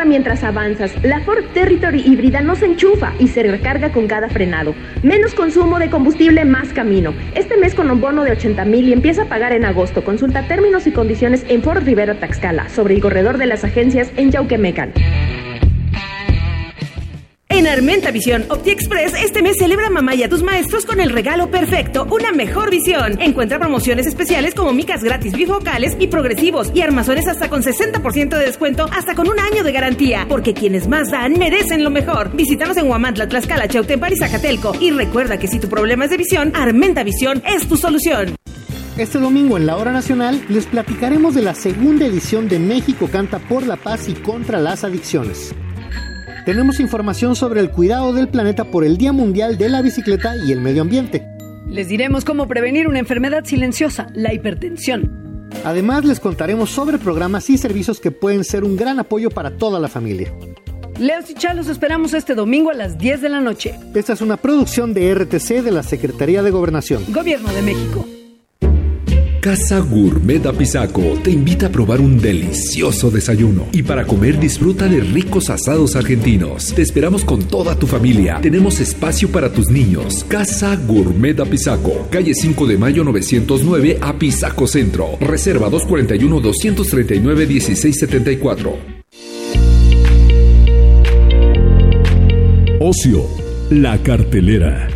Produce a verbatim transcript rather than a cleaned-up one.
mientras avanzas. La Ford Territory híbrida no se enchufa y se recarga con cada frenado. Menos consumo de combustible, más camino. Este mes con un bono de ochenta mil y empieza a pagar en agosto. Consulta términos y condiciones en Ford Rivera Taxcala, sobre el corredor de las agencias en Yauquemecan. En Armenta Visión OptiExpress, este mes celebra mamá y a tus maestros con el regalo perfecto, una mejor visión. Encuentra promociones especiales como micas gratis bifocales y progresivos y armazones hasta con sesenta por ciento de descuento, hasta con un año de garantía. Porque quienes más dan, merecen lo mejor. Visítanos en Huamantla, Tlaxcala, Chautempan y Zacatelco. Y recuerda que si tu problema es de visión, Armenta Visión es tu solución. Este domingo en la Hora Nacional les platicaremos de la segunda edición de México Canta por la Paz y contra las Adicciones. Tenemos información sobre el cuidado del planeta por el Día Mundial de la Bicicleta y el Medio Ambiente. Les diremos cómo prevenir una enfermedad silenciosa, la hipertensión. Además, les contaremos sobre programas y servicios que pueden ser un gran apoyo para toda la familia. Leos y Chá, los esperamos este domingo a las diez de la noche. Esta es una producción de R T C de la Secretaría de Gobernación. Gobierno de México. Casa Gourmet Apizaco te invita a probar un delicioso desayuno y para comer disfruta de ricos asados argentinos. Te esperamos con toda tu familia. Tenemos espacio para tus niños. Casa Gourmet Apizaco, calle cinco de mayo novecientos nueve, Apizaco Centro. Reserva dos cuatro uno, dos tres nueve, uno seis siete cuatro. Ocio, la cartelera.